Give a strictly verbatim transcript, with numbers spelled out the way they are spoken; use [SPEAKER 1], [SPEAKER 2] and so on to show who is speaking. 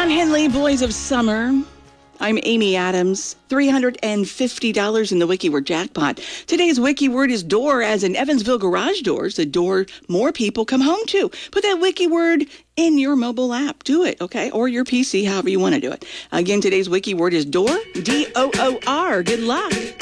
[SPEAKER 1] John Henley, Boys of Summer. I'm Amy Adams. three hundred fifty dollars in the Wiki Word jackpot. Today's Wiki Word is door, as in Evansville garage doors, the door more people come home to. Put that Wiki Word in your mobile app. Do it, okay? Or your P C, however you want to do it. Again, today's Wiki Word is door, D O O R. Good luck.